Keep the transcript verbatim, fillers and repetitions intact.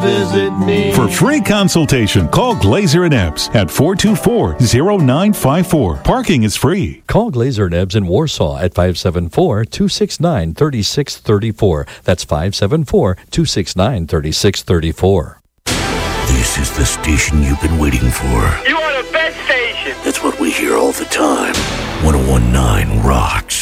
Visit me. For free consultation, call Glazer and Ebbs at four two four, zero nine five four. Parking is free. Call Glazer and Ebbs in Warsaw at five seven four, two six nine, three six three four. That's five seven four, two six nine, three six three four. This is the station you've been waiting for. You are the best station. That's what we hear all the time. one oh one point nine rocks.